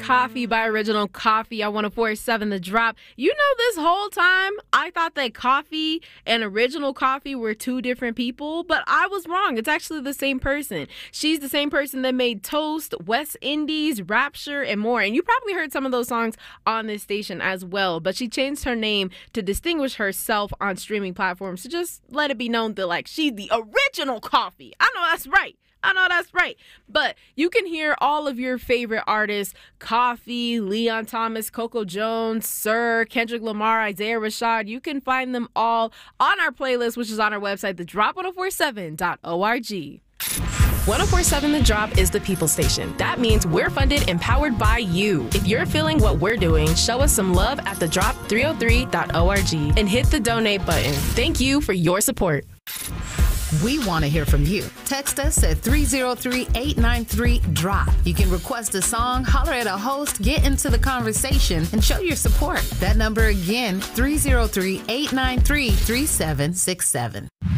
Coffee by Original Coffee on 104.7 The Drop. You know, this whole time, I thought that Coffee and Original Coffee were two different people, but I was wrong. It's actually the same person. She's the same person that made Toast, West Indies, Rapture, and more. And you probably heard some of those songs on this station as well, but she changed her name to distinguish herself on streaming platforms to just let it be known that, like, she's the original Coffee. I know that's right. But you can hear all of your favorite artists, Coffee, Leon Thomas, Coco Jones, Sir, Kendrick Lamar, Isaiah Rashad. You can find them all on our playlist, which is on our website, thedrop1047.org. 104.7 The Drop is the people station. That means we're funded and powered by you. If you're feeling what we're doing, show us some love at thedrop303.org and hit the donate button. Thank you for your support. We want to hear from you. Text us at 303-893-DROP. You can request a song, holler at a host, get into the conversation, and show your support. That number again, 303-893-3767.